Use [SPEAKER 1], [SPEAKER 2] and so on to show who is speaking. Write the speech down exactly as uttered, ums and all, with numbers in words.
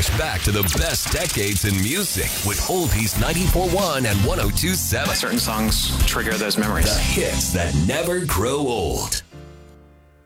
[SPEAKER 1] back to the best decades in music with Oldies ninety-four point one and one oh two point seven.
[SPEAKER 2] Certain songs trigger those memories.
[SPEAKER 1] The hits that never grow old.